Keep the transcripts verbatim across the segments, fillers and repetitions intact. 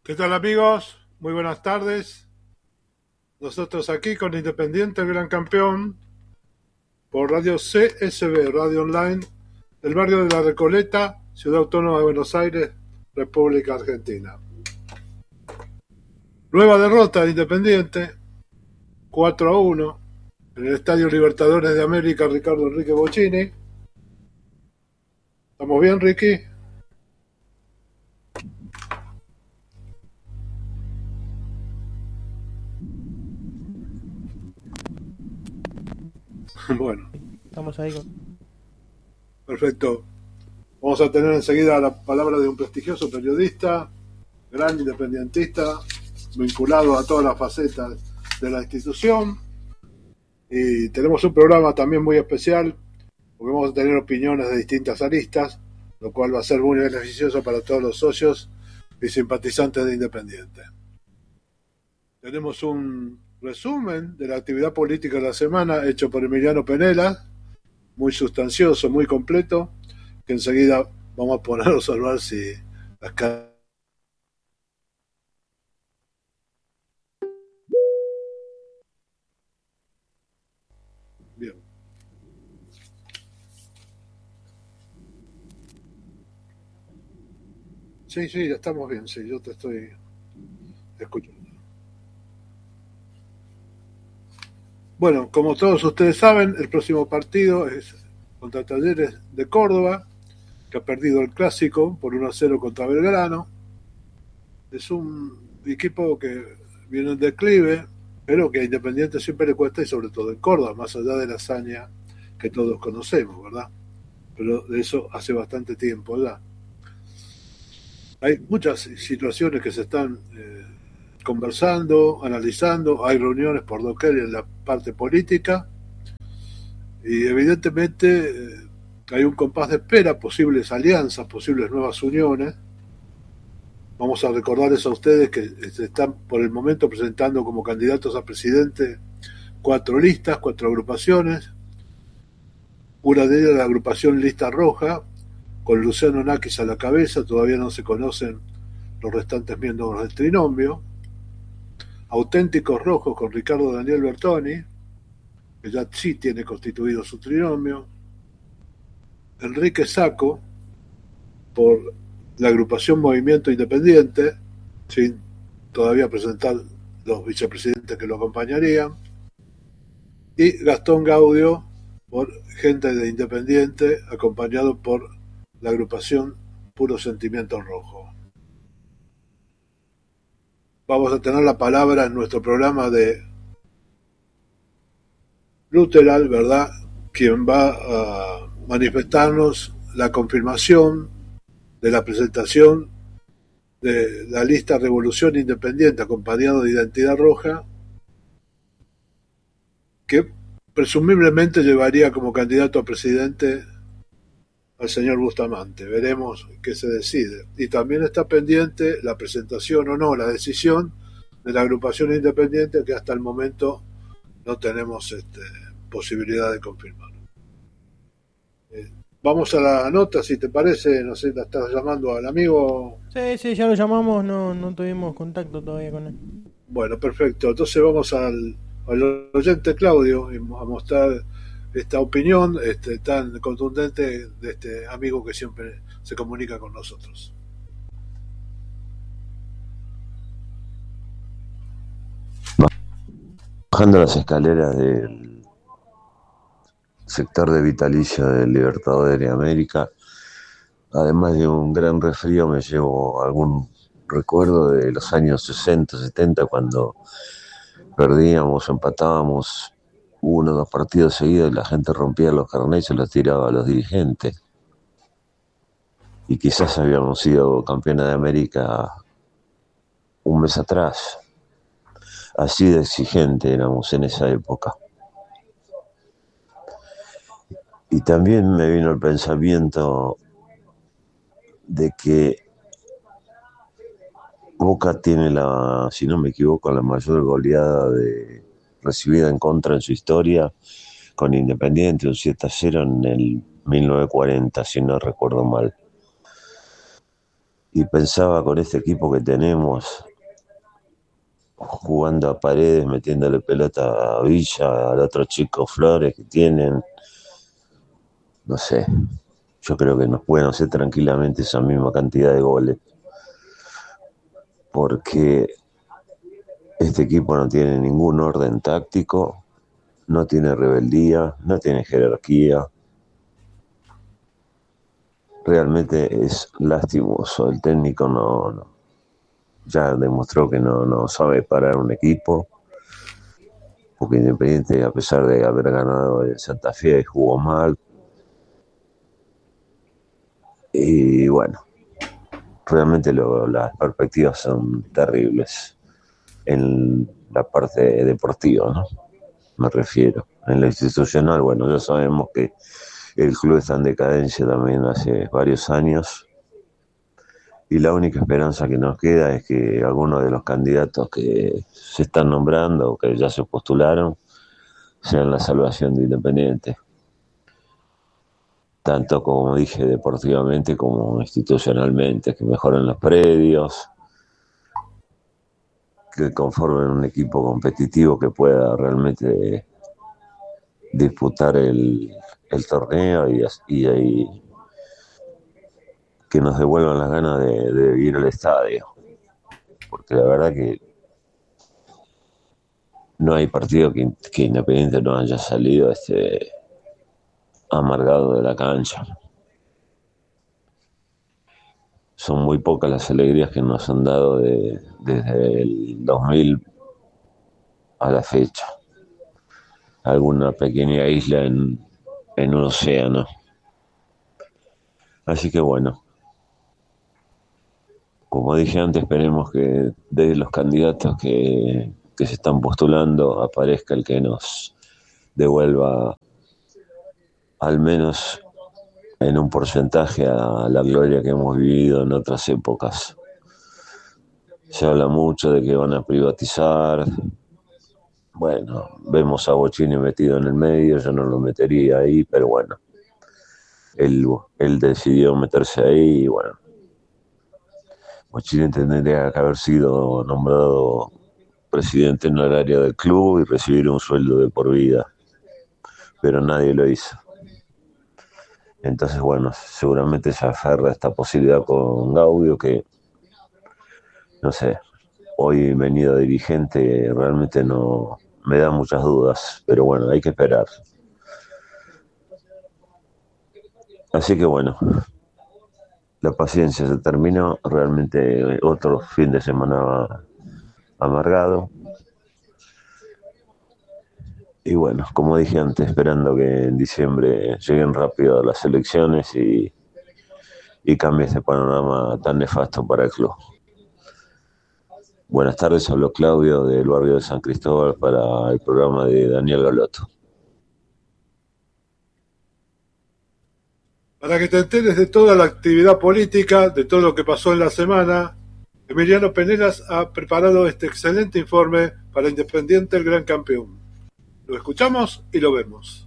¿Qué tal, amigos? Muy buenas tardes. Nosotros aquí con Independiente, el gran campeón, por Radio C S B, Radio Online, del barrio de La Recoleta, Ciudad Autónoma de Buenos Aires, República Argentina. Nueva derrota de Independiente, cuatro a uno, en el Estadio Libertadores de América, Ricardo Enrique Bocchini. ¿Estamos bien, Ricky? Bueno. Estamos ahí con... Perfecto. Vamos a tener enseguida la palabra de un prestigioso periodista, gran independientista, vinculado a todas las facetas de la institución. Y tenemos un programa también muy especial, porque vamos a tener opiniones de distintas aristas, lo cual va a ser muy beneficioso para todos los socios y simpatizantes de Independiente. Tenemos un resumen de la actividad política de la semana hecho por Emiliano Penela, muy sustancioso, muy completo, que enseguida vamos a poner a observar si las caras. Bien. Sí, sí, ya estamos bien, sí, yo te estoy escuchando. Bueno, como todos ustedes saben, el próximo partido es contra Talleres de Córdoba, que ha perdido el clásico por uno a cero contra Belgrano. Es un equipo que viene en declive, pero que a Independiente siempre le cuesta, y sobre todo en Córdoba, más allá de la hazaña que todos conocemos, ¿verdad? Pero de eso hace bastante tiempo ya. Hay muchas situaciones que se están eh, conversando, analizando, hay reuniones por doquier en la parte política, y evidentemente eh, hay un compás de espera, posibles alianzas, posibles nuevas uniones. Vamos a recordarles a ustedes que se están por el momento presentando como candidatos a presidente cuatro listas, cuatro agrupaciones. Una de ellas la agrupación Lista Roja, con Luciano Nakis a la cabeza. Todavía no se conocen los restantes miembros del trinomio. Auténticos Rojos con Ricardo Daniel Bertoni, que ya sí tiene constituido su trinomio. Enrique Sacco, por la agrupación Movimiento Independiente, sin todavía presentar los vicepresidentes que lo acompañarían. Y Gastón Gaudio, por Gente de Independiente, acompañado por la agrupación Puro Sentimiento Rojo. Vamos a tener la palabra en nuestro programa de Luteral, ¿verdad?, quien va a manifestarnos la confirmación de la presentación de la lista Revolución Independiente acompañado de Identidad Roja, que presumiblemente llevaría como candidato a presidente al señor Bustamante. Veremos qué se decide. Y también está pendiente la presentación o no, la decisión de la agrupación independiente, que hasta el momento no tenemos este, posibilidad de confirmar. Eh, vamos a la nota, si te parece. No sé, la estás llamando al amigo. Sí, sí, ya lo llamamos, no, no tuvimos contacto todavía con él. Bueno, perfecto. Entonces vamos al, al oyente Claudio y a mostrar esta opinión este, tan contundente de este amigo que siempre se comunica con nosotros. Bajando las escaleras del sector de Vitalicia del Libertadores de América, además de un gran resfrío, me llevo algún recuerdo de los años sesenta, setenta, cuando perdíamos, empatábamos uno o dos partidos seguidos y la gente rompía los carnets y se los tiraba a los dirigentes. Y quizás habíamos sido campeones de América un mes atrás. Así de exigente éramos en esa época. Y también me vino el pensamiento de que Boca tiene la, si no me equivoco, la mayor goleada de, recibida en contra en su historia, con Independiente, un siete a cero en el mil novecientos cuarenta, si no recuerdo mal. y pensaba con este equipo que tenemos, jugando a Paredes, metiéndole pelota a Villa, al otro chico Flores que tienen, no sé, yo creo que nos pueden hacer tranquilamente esa misma cantidad de goles, porque este equipo no tiene ningún orden táctico, no tiene rebeldía, no tiene jerarquía. Realmente es lastimoso. El técnico no, no ya demostró que no, no sabe parar un equipo, porque Independiente, a pesar de haber ganado en Santa Fe, jugó mal. Y bueno, realmente lo, las perspectivas son terribles en la parte deportiva, ¿no? Me refiero. En la institucional, bueno, ya sabemos que el club está en decadencia también hace varios años, y la única esperanza que nos queda es que algunos de los candidatos que se están nombrando o que ya se postularon sean la salvación de Independiente, tanto como dije deportivamente como institucionalmente, que mejoren los predios, que conformen un equipo competitivo que pueda realmente disputar el, el torneo y, y, y que nos devuelvan las ganas de, de ir al estadio, porque la verdad que no hay partido que, que Independiente no haya salido este amargado de la cancha. Son muy pocas las alegrías que nos han dado de, desde el dos mil a la fecha. Alguna pequeña isla en, en un océano. Así que bueno, como dije antes, esperemos que de los candidatos que, que se están postulando aparezca el que nos devuelva al menos en un porcentaje a la gloria que hemos vivido en otras épocas. Se habla mucho de que van a privatizar. Bueno, vemos a Bocchini metido en el medio, yo no lo metería ahí, pero bueno, él, él decidió meterse ahí y bueno, Bocchini tendría que haber sido nombrado presidente honorario del club y recibir un sueldo de por vida, pero nadie lo hizo. Entonces, bueno, seguramente se aferra esta posibilidad con Gaudio, que, no sé, hoy venido dirigente realmente no me da muchas dudas, pero bueno, hay que esperar. Así que bueno, la paciencia se terminó, realmente otro fin de semana amargado. Y bueno, como dije antes, esperando que en diciembre lleguen rápido las elecciones y, y cambie este panorama tan nefasto para el club. Buenas tardes, habló Claudio del barrio de San Cristóbal para el programa de Daniel Galotto. Para que te enteres de toda la actividad política, de todo lo que pasó en la semana, Emiliano Penelas ha preparado este excelente informe para Independiente, el gran campeón. Lo escuchamos y lo vemos.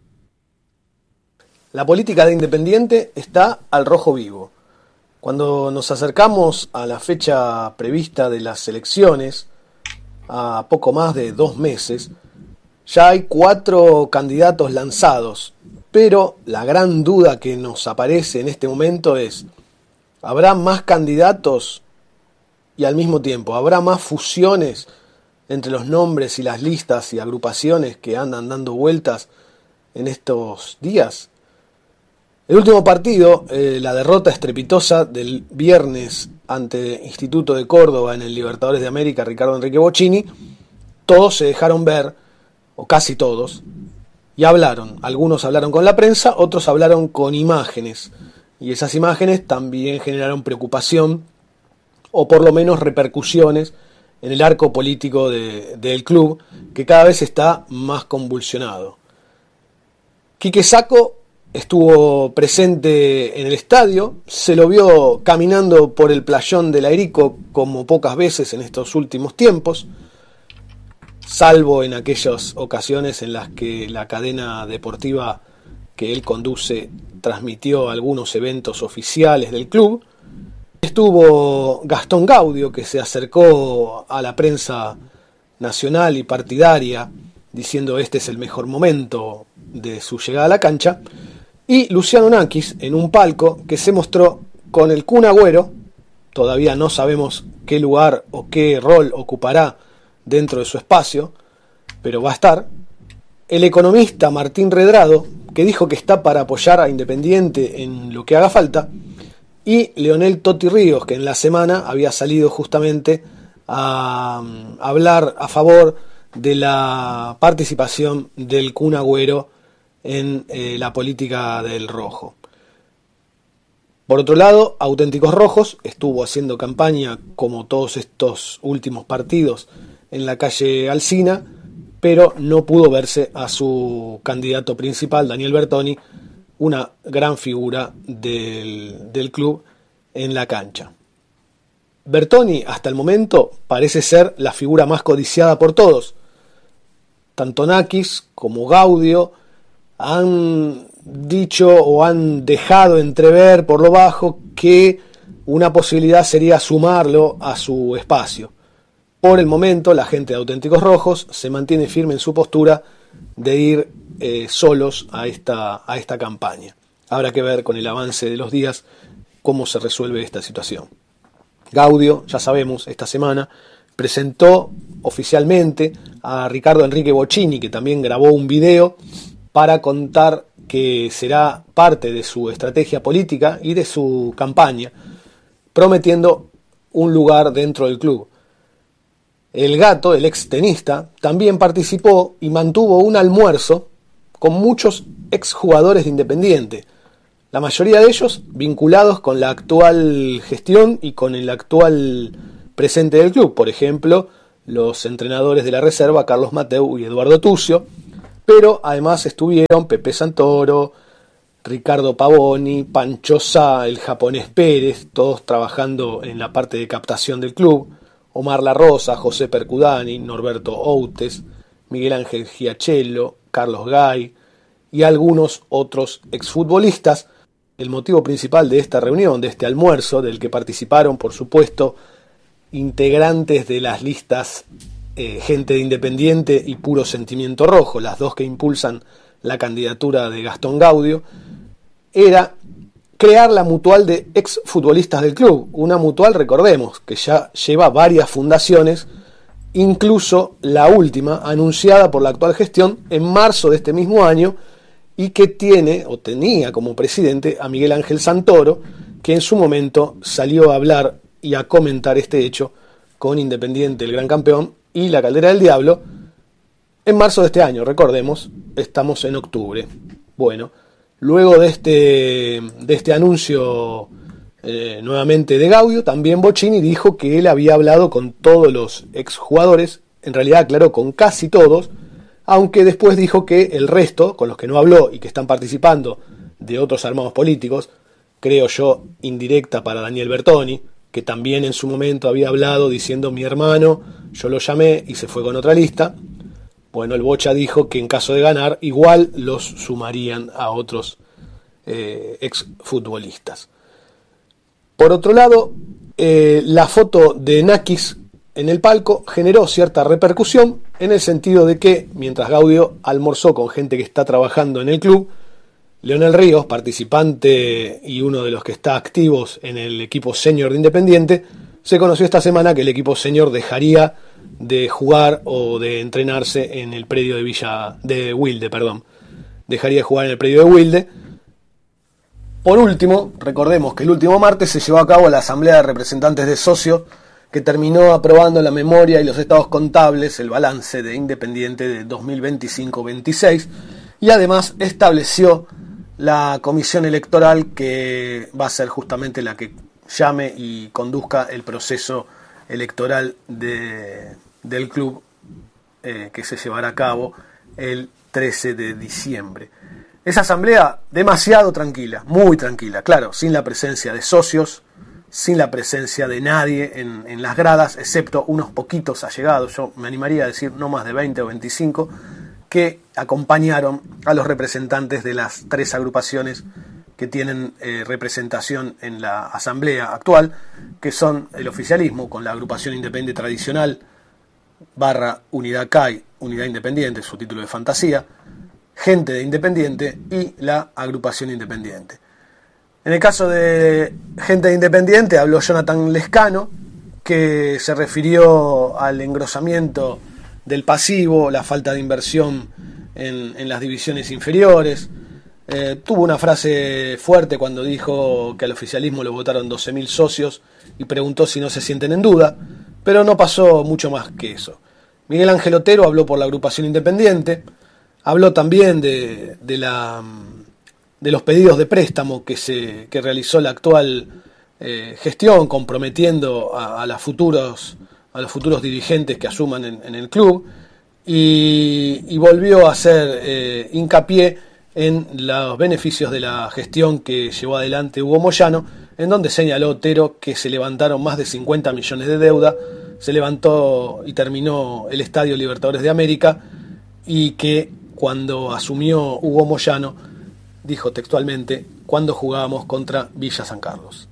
La política de Independiente está al rojo vivo. Cuando nos acercamos a la fecha prevista de las elecciones, a poco más de dos meses, ya hay cuatro candidatos lanzados, pero la gran duda que nos aparece en este momento es: ¿habrá más candidatos y al mismo tiempo habrá más fusiones entre los nombres y las listas y agrupaciones que andan dando vueltas en estos días? El último partido, eh, la derrota estrepitosa del viernes ante Instituto de Córdoba en el Libertadores de América, Ricardo Enrique Bocchini, todos se dejaron ver, o casi todos, y hablaron. Algunos hablaron con la prensa, otros hablaron con imágenes, y esas imágenes también generaron preocupación, o por lo menos repercusiones, en el arco político de, del club, que cada vez está más convulsionado. Quique Sacco estuvo presente en el estadio, se lo vio caminando por el playón del Airico como pocas veces en estos últimos tiempos, salvo en aquellas ocasiones en las que la cadena deportiva que él conduce transmitió algunos eventos oficiales del club. Estuvo Gastón Gaudio, que se acercó a la prensa nacional y partidaria diciendo este es el mejor momento de su llegada a la cancha, y Luciano Nakis en un palco que se mostró con el Kun Agüero. Todavía no sabemos qué lugar o qué rol ocupará dentro de su espacio, pero va a estar. El economista Martín Redrado, que dijo que está para apoyar a Independiente en lo que haga falta, y Leonel Totti Ríos, que en la semana había salido justamente a um, hablar a favor de la participación del Kun Agüero en eh, la política del rojo. Por otro lado, Auténticos Rojos estuvo haciendo campaña, como todos estos últimos partidos, en la calle Alsina, pero no pudo verse a su candidato principal, Daniel Bertoni, una gran figura del, del club, en la cancha. Bertoni, hasta el momento, parece ser la figura más codiciada por todos. Tanto Nakis como Gaudio han dicho o han dejado entrever por lo bajo que una posibilidad sería sumarlo a su espacio. Por el momento, la gente de Auténticos Rojos se mantiene firme en su postura de ir eh, solos a esta, a esta campaña. Habrá que ver con el avance de los días cómo se resuelve esta situación. Gaudio, ya sabemos, esta semana presentó oficialmente a Ricardo Enrique Bocchini, que también grabó un video para contar que será parte de su estrategia política y de su campaña, prometiendo un lugar dentro del club. El Gato, el ex tenista, también participó y mantuvo un almuerzo con muchos exjugadores de Independiente, la mayoría de ellos vinculados con la actual gestión y con el actual presente del club. Por ejemplo, los entrenadores de la reserva, Carlos Mateu y Eduardo Tucio, pero además estuvieron Pepe Santoro, Ricardo Pavoni, Pancho Sá, el japonés Pérez, todos trabajando en la parte de captación del club, Omar La Rosa, José Percudani, Norberto Outes, Miguel Ángel Giachello, Carlos Gay y algunos otros exfutbolistas. El motivo principal de esta reunión, de este almuerzo, del que participaron, por supuesto, integrantes de las listas eh, Gente de Independiente y Puro Sentimiento Rojo, las dos que impulsan la candidatura de Gastón Gaudio, era crear la mutual de exfutbolistas del club. Una mutual, recordemos, que ya lleva varias fundaciones, incluso la última, anunciada por la actual gestión en marzo de este mismo año, y que tiene o tenía como presidente a Miguel Ángel Santoro, que en su momento salió a hablar y a comentar este hecho con Independiente, el gran campeón, y la Caldera del Diablo en marzo de este año. Recordemos, estamos en octubre. Bueno, luego de este, de este anuncio eh, nuevamente de Gaudio, también Bocchini dijo que él había hablado con todos los exjugadores, en realidad aclaró con casi todos, aunque después dijo que el resto, con los que no habló y que están participando de otros armados políticos, creo yo, indirecta para Daniel Bertoni, que también en su momento había hablado diciendo mi hermano, yo lo llamé y se fue con otra lista. Bueno, el Bocha dijo que en caso de ganar, igual los sumarían a otros eh, exfutbolistas. Por otro lado, eh, la foto de Nakis en el palco generó cierta repercusión en el sentido de que, mientras Gaudio almorzó con gente que está trabajando en el club, Leonel Ríos, participante y uno de los que está activos en el equipo senior de Independiente, se conoció esta semana que el equipo senior dejaría de jugar o de entrenarse en el predio de Villa de Wilde, perdón. Dejaría de jugar en el predio de Wilde. Por último, recordemos que el último martes se llevó a cabo la asamblea de representantes de socios, que terminó aprobando la memoria y los estados contables, el balance de Independiente de dos mil veinticinco veintiséis, y además estableció la comisión electoral que va a ser justamente la que llame y conduzca el proceso electoral de, del club eh, que se llevará a cabo el trece de diciembre. Esa asamblea demasiado tranquila, muy tranquila, claro, sin la presencia de socios, sin la presencia de nadie en, en las gradas, excepto unos poquitos allegados, yo me animaría a decir no más de veinte o veinticinco, que acompañaron a los representantes de las tres agrupaciones que tienen eh, representación en la asamblea actual, que son el oficialismo, con la agrupación independiente tradicional, barra Unidad C A I, Unidad Independiente, su título de fantasía, Gente de Independiente y la agrupación independiente. En el caso de Gente de Independiente habló Jonathan Lescano, que se refirió al engrosamiento del pasivo, la falta de inversión en, en las divisiones inferiores. Eh, tuvo una frase fuerte cuando dijo que al oficialismo lo votaron doce mil socios y preguntó si no se sienten en duda, pero no pasó mucho más que eso. Miguel Ángel Otero habló por la agrupación independiente, habló también de, de, la, de los pedidos de préstamo que, se, que realizó la actual eh, gestión, comprometiendo a, a, las futuros, a los futuros dirigentes que asuman en, en el club, y, y volvió a hacer eh, hincapié en los beneficios de la gestión que llevó adelante Hugo Moyano, en donde señaló Otero que se levantaron más de cincuenta millones de deuda, se levantó y terminó el Estadio Libertadores de América, y que cuando asumió Hugo Moyano, dijo textualmente, cuando jugábamos contra Villa San Carlos.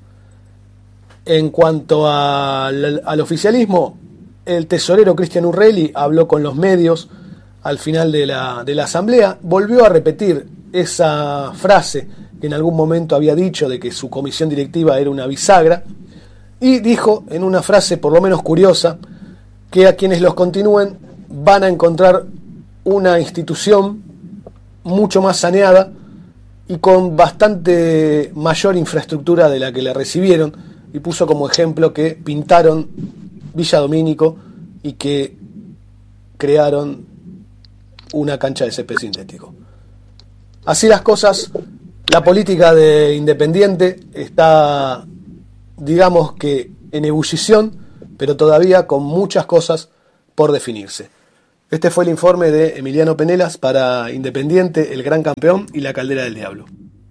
En cuanto al, al oficialismo, el tesorero Cristian Urrelli habló con los medios al final de la, de la asamblea, volvió a repetir esa frase que en algún momento había dicho de que su comisión directiva era una bisagra, y dijo en una frase por lo menos curiosa que a quienes los continúen van a encontrar una institución mucho más saneada y con bastante mayor infraestructura de la que le recibieron, y puso como ejemplo que pintaron Villa Domínico y que crearon una cancha de césped sintético. Así las cosas, la política de Independiente está, digamos que en ebullición, pero todavía con muchas cosas por definirse. Este fue el informe de Emiliano Penelas para Independiente, el gran campeón y la caldera del diablo.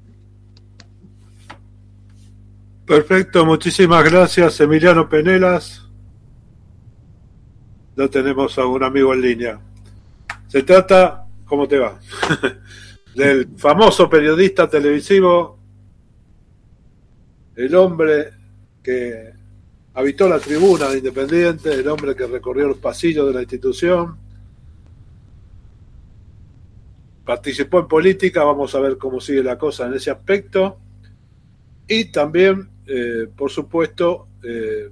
Perfecto, muchísimas gracias, Emiliano Penelas. Ya tenemos a un amigo en línea. Se trata, ¿cómo te va? Del famoso periodista televisivo, el hombre que habitó la tribuna de Independiente, el hombre que recorrió los pasillos de la institución, participó en política, vamos a ver cómo sigue la cosa en ese aspecto, y también, eh, por supuesto, eh,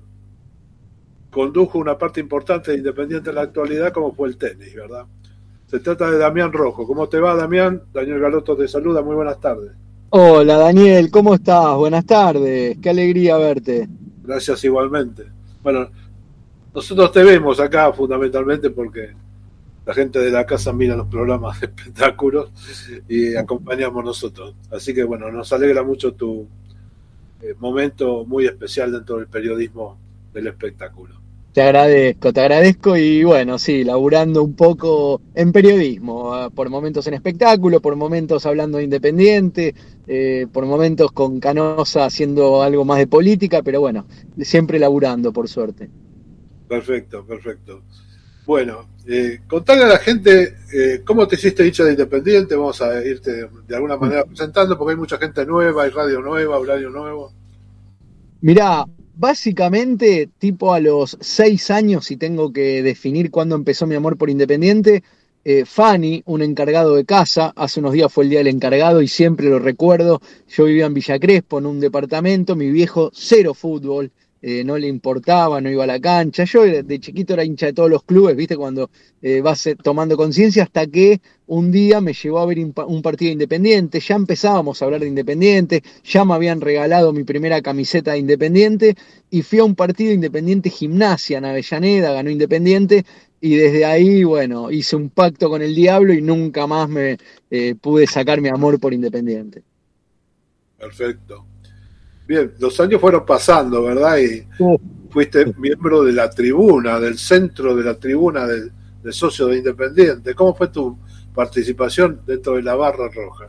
condujo una parte importante de Independiente en la actualidad, como fue el tenis, ¿verdad? Se trata de Damián Rojo. ¿Cómo te va, Damián? Daniel Galoto te saluda, muy buenas tardes. Hola, Daniel, ¿cómo estás? Buenas tardes, qué alegría verte. Gracias igualmente. Bueno, nosotros te vemos acá fundamentalmente porque la gente de la casa mira los programas de espectáculos y acompañamos nosotros. Así que bueno, nos alegra mucho tu eh, momento muy especial dentro del periodismo del espectáculo. Te agradezco, te agradezco y bueno, sí, laburando un poco en periodismo, por momentos en espectáculo, por momentos hablando de Independiente, eh, por momentos con Canosa haciendo algo más de política, pero bueno, siempre laburando, por suerte. Perfecto, perfecto. Bueno, eh, contale a la gente eh, cómo te hiciste hincha de Independiente. Vamos a irte de, de alguna manera presentando, porque hay mucha gente nueva, hay radio nueva, horario nuevo. Mirá, básicamente, tipo a los seis años, si tengo que definir cuándo empezó mi amor por Independiente, eh, Fanny, un encargado de casa, hace unos días fue el día del encargado y siempre lo recuerdo, yo vivía en Villa Crespo, en un departamento, mi viejo cero fútbol, eh, no le importaba, no iba a la cancha, yo de chiquito era hincha de todos los clubes, viste, cuando eh, vas tomando conciencia, hasta que un día me llevó a ver un partido de Independiente, ya empezábamos a hablar de Independiente, ya me habían regalado mi primera camiseta de Independiente, y fui a un partido de Independiente Gimnasia en Avellaneda, ganó Independiente, y desde ahí, bueno, hice un pacto con el diablo y nunca más me eh, pude sacar mi amor por Independiente. Perfecto. Bien, los años fueron pasando, ¿verdad? Y uh. fuiste miembro de la tribuna, del centro de la tribuna del, del socio de Independiente. ¿Cómo fue tu participación dentro de la barra roja?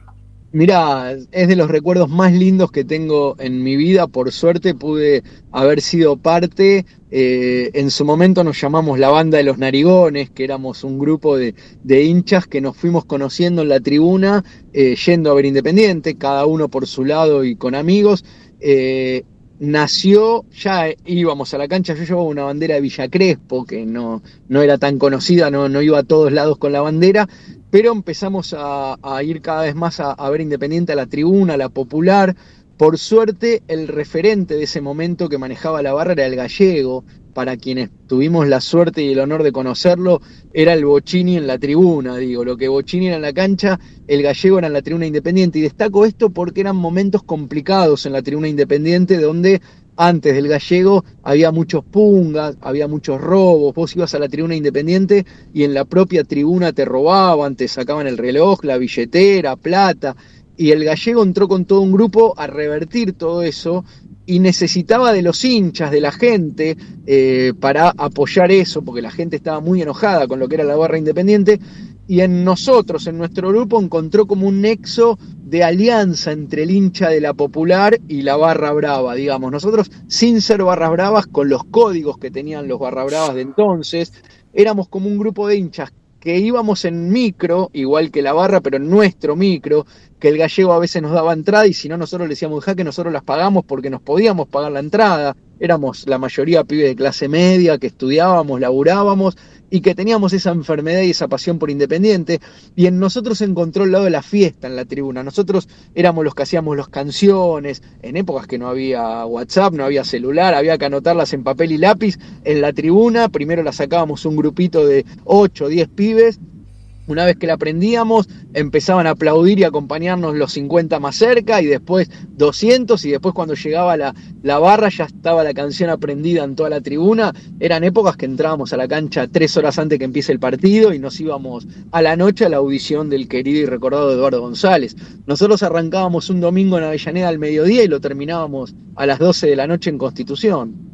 Mirá, es de los recuerdos más lindos que tengo en mi vida. Por suerte pude haber sido parte. Eh, en su momento nos llamamos la Banda de los Narigones, que éramos un grupo de, de hinchas que nos fuimos conociendo en la tribuna, eh, yendo a ver Independiente, cada uno por su lado y con amigos. Eh, nació, ya íbamos a la cancha, yo llevaba una bandera de Villa Crespo, que no, no era tan conocida, no, no iba a todos lados con la bandera, pero empezamos a, a ir cada vez más a, a ver Independiente, a la tribuna, a la popular. Por suerte, el referente de ese momento que manejaba la barra era el Gallego. Para quienes tuvimos la suerte y el honor de conocerlo, era el Bocchini en la tribuna, digo, lo que Bocchini era en la cancha, el Gallego era en la tribuna Independiente. Y destaco esto porque eran momentos complicados en la tribuna Independiente, donde antes del Gallego había muchos pungas, había muchos robos. Vos ibas a la tribuna Independiente y en la propia tribuna te robaban, te sacaban el reloj, la billetera, plata. Y el Gallego entró con todo un grupo a revertir todo eso y necesitaba de los hinchas, de la gente, eh, para apoyar eso, porque la gente estaba muy enojada con lo que era la barra Independiente. Y en nosotros, en nuestro grupo, encontró como un nexo de alianza entre el hincha de la Popular y la barra brava, digamos. Nosotros, sin ser barras bravas, con los códigos que tenían los barra bravas de entonces, éramos como un grupo de hinchas que íbamos en micro, igual que la barra, pero en nuestro micro, que el Gallego a veces nos daba entrada y si no nosotros le decíamos, dejá que nosotros las pagamos porque nos podíamos pagar la entrada. Éramos la mayoría pibes de clase media, que estudiábamos, laburábamos y que teníamos esa enfermedad y esa pasión por Independiente, y en nosotros se encontró el lado de la fiesta en la tribuna. Nosotros éramos los que hacíamos las canciones, en épocas que no había WhatsApp, no había celular, había que anotarlas en papel y lápiz en la tribuna. Primero las sacábamos un grupito de ocho o diez pibes. Una vez que la aprendíamos, empezaban a aplaudir y acompañarnos los cincuenta más cerca, y después doscientos, y después cuando llegaba la, la barra ya estaba la canción aprendida en toda la tribuna. Eran épocas que entrábamos a la cancha tres horas antes que empiece el partido y nos íbamos a la noche a la audición del querido y recordado Eduardo González. Nosotros arrancábamos un domingo en Avellaneda al mediodía y lo terminábamos a las doce de la noche en Constitución.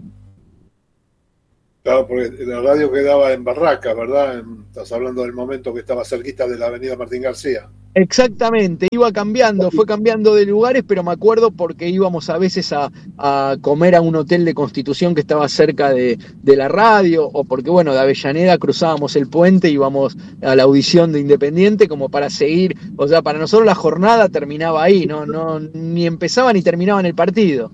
Claro, porque la radio quedaba en Barracas, ¿verdad? Estás hablando del momento que estaba cerquita de la avenida Martín García. Exactamente, iba cambiando, fue cambiando de lugares, pero me acuerdo porque íbamos a veces a, a comer a un hotel de Constitución que estaba cerca de, de la radio, o porque, bueno, de Avellaneda cruzábamos el puente y íbamos a la audición de Independiente como para seguir. O sea, para nosotros la jornada terminaba ahí, no, no, ni empezaba ni terminaba en el partido.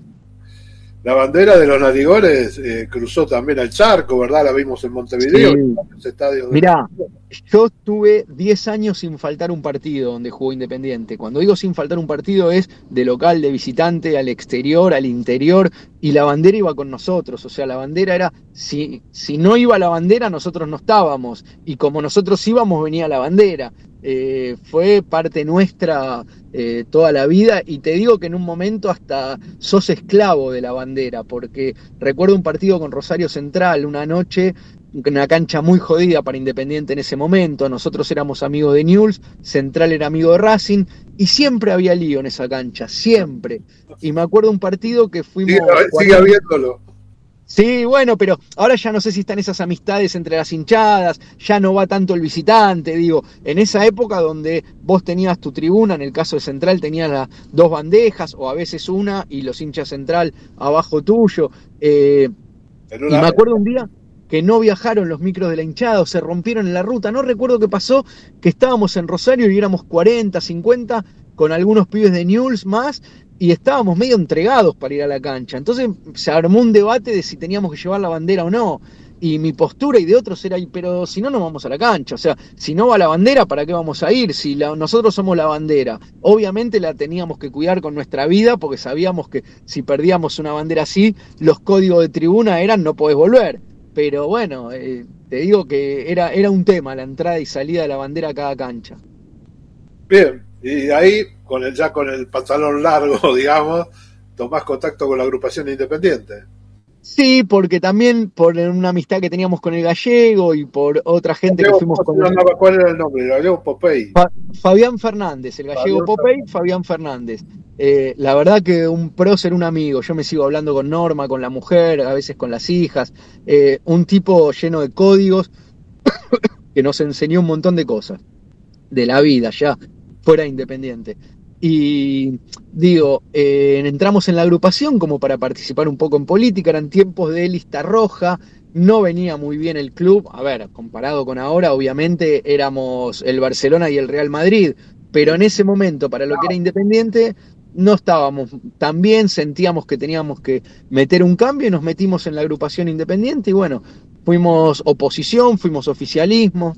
La bandera de los Narigones eh, cruzó también al charco, ¿verdad? La vimos en Montevideo. Sí. De... Mirá, yo estuve diez años sin faltar un partido donde jugó Independiente. Cuando digo sin faltar un partido es de local, de visitante, al exterior, al interior, y la bandera iba con nosotros. O sea, la bandera era, si, si no iba la bandera, nosotros no estábamos. Y como nosotros íbamos, venía la bandera. Eh, fue parte nuestra eh, toda la vida, y te digo que en un momento hasta sos esclavo de la bandera, porque recuerdo un partido con Rosario Central una noche, una cancha muy jodida para Independiente en ese momento. Nosotros éramos amigos de Newell's, Central era amigo de Racing, y siempre había lío en esa cancha, siempre. Y me acuerdo un partido que fuimos... Sigue, sigue habiéndolo. Sí, bueno, pero ahora ya no sé si están esas amistades entre las hinchadas, ya no va tanto el visitante, digo, en esa época donde vos tenías tu tribuna, en el caso de Central tenías las dos bandejas, o a veces una, y los hinchas Central abajo tuyo, eh, y me acuerdo un día que no viajaron los micros de la hinchada, o se rompieron en la ruta, no recuerdo qué pasó, que estábamos en Rosario y éramos cuarenta, cincuenta, con algunos pibes de Newell's más, y estábamos medio entregados para ir a la cancha. Entonces se armó un debate de si teníamos que llevar la bandera o no. Y mi postura y de otros era, pero si no, no vamos a la cancha. O sea, si no va la bandera, ¿para qué vamos a ir? Si la, nosotros somos la bandera. Obviamente la teníamos que cuidar con nuestra vida, porque sabíamos que si perdíamos una bandera así, los códigos de tribuna eran no podés volver. Pero bueno, eh, te digo que era, era un tema la entrada y salida de la bandera a cada cancha. Bien, y ahí, con el, ya con el pantalón largo, digamos, tomás contacto con la agrupación Independiente. Sí, porque también por una amistad que teníamos con el Gallego y por otra gente Gallego, que fuimos con... No, ¿cuál era el nombre? El Gallego Popey. Fa- Fabián Fernández, el Gallego Fabián Popey, Fernández. Fabián Fernández. Eh, la verdad que un prócer, un amigo. Yo me sigo hablando con Norma, con la mujer, a veces con las hijas. Eh, un tipo lleno de códigos que nos enseñó un montón de cosas de la vida ya fuera Independiente. Y digo, eh, entramos en la agrupación como para participar un poco en política, eran tiempos de lista roja, no venía muy bien el club, a ver, comparado con ahora, obviamente éramos el Barcelona y el Real Madrid, pero en ese momento, para lo que era Independiente, no estábamos tan bien, sentíamos que teníamos que meter un cambio y nos metimos en la agrupación Independiente y bueno, fuimos oposición, fuimos oficialismo.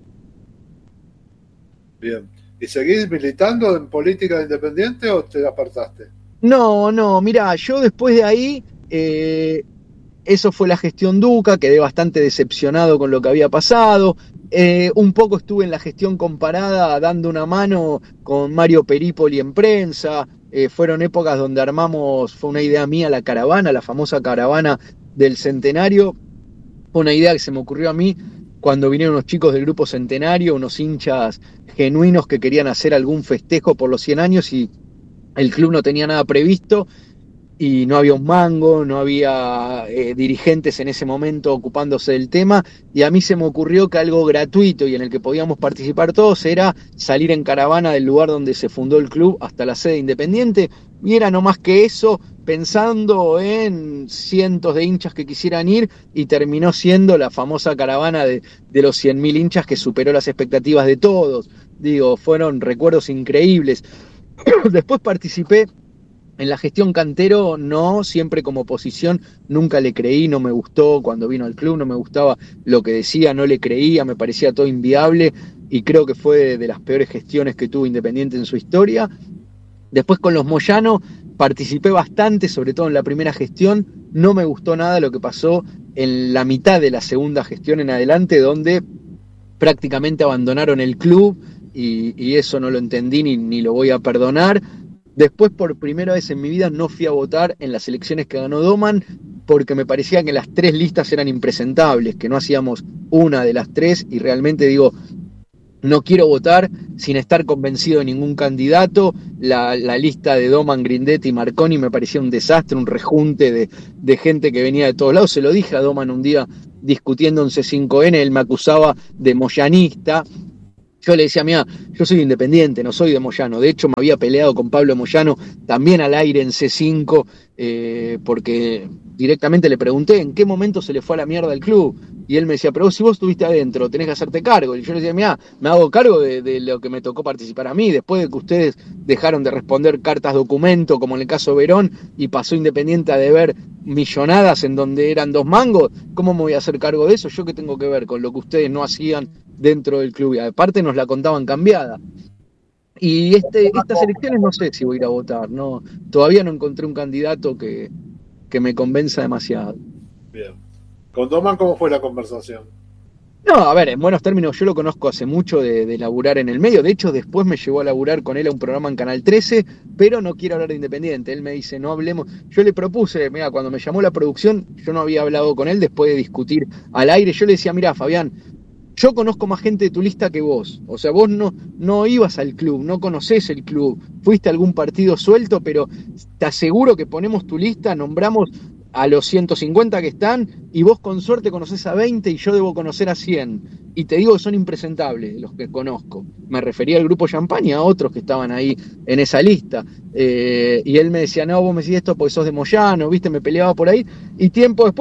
Bien. ¿Y seguís militando en política independiente o te apartaste? No, no, mira, yo después de ahí, eh, eso fue la gestión Duca, quedé bastante decepcionado con lo que había pasado. Eh, un poco estuve en la gestión comparada dando una mano con Mario Peripoli en prensa. Eh, fueron épocas donde armamos, fue una idea mía, la caravana, la famosa caravana del Centenario. Fue una idea que se me ocurrió a mí cuando vinieron unos chicos del Grupo Centenario, unos hinchas genuinos que querían hacer algún festejo por los cien años y el club no tenía nada previsto y no había un mango, no había eh, dirigentes en ese momento ocupándose del tema, y a mí se me ocurrió que algo gratuito y en el que podíamos participar todos era salir en caravana del lugar donde se fundó el club hasta la sede Independiente, y era no más que eso, pensando en cientos de hinchas que quisieran ir, y terminó siendo la famosa caravana de, de los cien mil hinchas que superó las expectativas de todos. Digo, fueron recuerdos increíbles. Después participé en la gestión Cantero, no, siempre como oposición, nunca le creí, no me gustó cuando vino al club, no me gustaba lo que decía, no le creía, me parecía todo inviable y creo que fue de las peores gestiones que tuvo Independiente en su historia. Después con los Moyano participé bastante, sobre todo en la primera gestión, no me gustó nada lo que pasó en la mitad de la segunda gestión en adelante, donde prácticamente abandonaron el club y, y eso no lo entendí ni, ni lo voy a perdonar. Después, por primera vez en mi vida, no fui a votar en las elecciones que ganó Doman, porque me parecía que las tres listas eran impresentables, que no hacíamos una de las tres, y realmente digo, no quiero votar sin estar convencido de ningún candidato. La, la lista de Doman, Grindetti y Marconi me parecía un desastre, un rejunte de, de gente que venía de todos lados. Se lo dije a Doman un día discutiendo en C cinco N, él me acusaba de moyanista. Yo le decía, mira, yo soy independiente, no soy de Moyano. De hecho, me había peleado con Pablo Moyano también al aire en C cinco, eh, porque directamente le pregunté en qué momento se le fue a la mierda al club. Y él me decía, pero si vos estuviste adentro, tenés que hacerte cargo. Y yo le decía, mira, me hago cargo de, de lo que me tocó participar a mí. Después de que ustedes dejaron de responder cartas documento, como en el caso Verón, y pasó Independiente a deber millonadas en donde eran dos mangos, ¿cómo me voy a hacer cargo de eso? ¿Yo qué tengo que ver con lo que ustedes no hacían dentro del club? Y aparte nos la contaban cambiada. Y este, estas elecciones no sé si voy a ir a votar, no, todavía no encontré un candidato que, que me convenza demasiado. Bien. ¿Con Doman cómo fue la conversación? No, a ver, en buenos términos, yo lo conozco hace mucho de, de laburar en el medio. De hecho, después me llevó a laburar con él a un programa en Canal trece, pero no quiero hablar de Independiente. Él me dice, no hablemos. Yo le propuse, mira, cuando me llamó la producción, yo no había hablado con él después de discutir al aire. Yo le decía, mira, Fabián, yo conozco más gente de tu lista que vos. O sea, vos no, no ibas al club, no conocés el club, fuiste a algún partido suelto, pero te aseguro que ponemos tu lista, nombramos a los ciento cincuenta que están, y vos con suerte conocés a veinte y yo debo conocer a cien. Y te digo que son impresentables los que conozco. Me refería al grupo Champagne y a otros que estaban ahí en esa lista. Eh, y él me decía, no, vos me decís esto porque sos de Moyano, viste, me peleaba por ahí. Y tiempo después